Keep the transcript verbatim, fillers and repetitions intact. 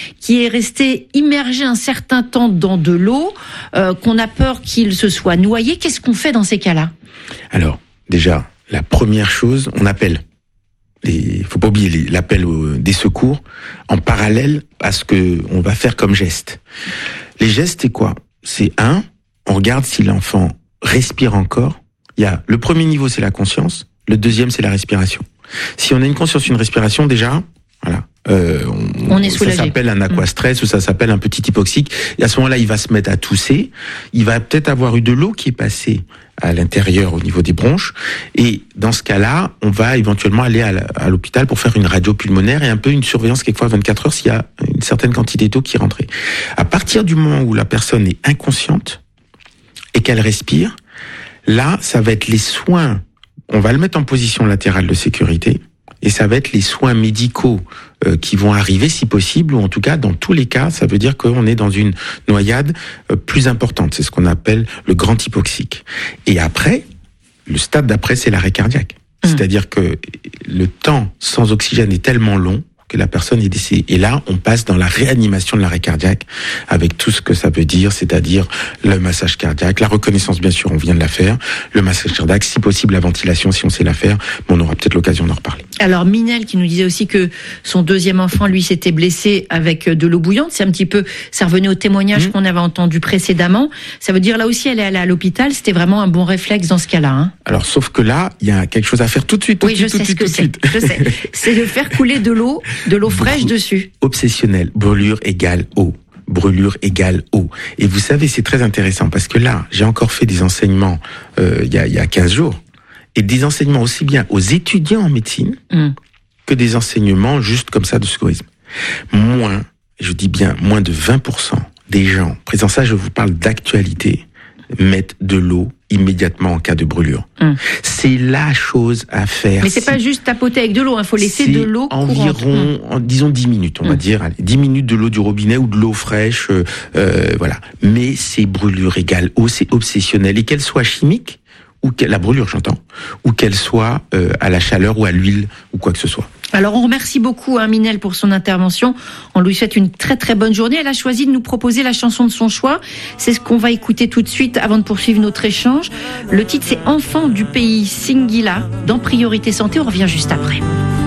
qui est resté immergé un certain temps dans de l'eau, euh, qu'on a peur qu'il se soit noyé. Qu'est-ce qu'on fait dans ces cas-là ? Alors, déjà, la première chose, on appelle. Il faut pas oublier l'appel des secours en parallèle à ce que on va faire comme geste. Les gestes, c'est quoi ? C'est un, on regarde si l'enfant respire encore. Il y a le premier niveau, c'est la conscience. Le deuxième, c'est la respiration. Si on a une conscience, une respiration, déjà, voilà. Euh, on, on est soulagé. Ça s'appelle un aquastress mmh. ou ça s'appelle un petit hypoxique. Et à ce moment-là, il va se mettre à tousser. Il va peut-être avoir eu de l'eau qui est passée à l'intérieur au niveau des bronches. Et dans ce cas-là, on va éventuellement aller à l'hôpital pour faire une radio pulmonaire et un peu une surveillance quelquefois vingt-quatre heures s'il y a une certaine quantité d'eau qui est rentrée. À partir du moment où la personne est inconsciente et qu'elle respire, là, ça va être les soins. On va le mettre en position latérale de sécurité. Et ça va être les soins médicaux euh, qui vont arriver si possible, ou en tout cas, dans tous les cas, ça veut dire qu'on est dans une noyade euh, plus importante. C'est ce qu'on appelle le grand hypoxique. Et après, le stade d'après, c'est l'arrêt cardiaque. Mmh. C'est-à-dire que le temps sans oxygène est tellement long que la personne est décédée. Et là, on passe dans la réanimation de l'arrêt cardiaque avec tout ce que ça veut dire, c'est-à-dire le massage cardiaque, la reconnaissance, bien sûr, on vient de la faire, le massage cardiaque, si possible la ventilation, si on sait la faire, mais on aura peut-être l'occasion d'en reparler. Alors, Minel qui nous disait aussi que son deuxième enfant, lui, s'était blessé avec de l'eau bouillante. C'est un petit peu, ça revenait au témoignage mmh. qu'on avait entendu précédemment. Ça veut dire, là aussi, elle est allée à l'hôpital. C'était vraiment un bon réflexe dans ce cas-là. Hein. Alors, sauf que là, il y a quelque chose à faire tout de suite, tout oui, de suite, tout de suite, tout de suite. Je sais, c'est de faire couler de l'eau, de l'eau fraîche Brû- dessus. Obsessionnel. Brûlure égale eau. Brûlure égale eau. Et vous savez, c'est très intéressant parce que là, j'ai encore fait des enseignements euh, il y a, il y a quinze jours. Et des enseignements aussi bien aux étudiants en médecine mmh. que des enseignements juste comme ça de secourisme. Moins, je dis bien moins de vingt pour cent des gens, présent ça, je vous parle d'actualité, mettent de l'eau immédiatement en cas de brûlure. Mmh. C'est la chose à faire. Mais c'est si... pas juste tapoter avec de l'eau, il hein, faut laisser c'est de l'eau courante. Environ, mmh. disons dix minutes, on mmh. va dire, allez, dix minutes de l'eau du robinet ou de l'eau fraîche, euh, euh, voilà. Mais c'est brûlure égale eau, c'est obsessionnel. Et qu'elle soit chimique, ou qu'elle, la brûlure j'entends, ou qu'elle soit euh, à la chaleur ou à l'huile ou quoi que ce soit. Alors on remercie beaucoup hein, Minel pour son intervention. On lui souhaite une très très bonne journée. Elle a choisi de nous proposer la chanson de son choix. C'est ce qu'on va écouter tout de suite avant de poursuivre notre échange. Le titre c'est Enfant du pays Singila dans Priorité Santé. On revient juste après.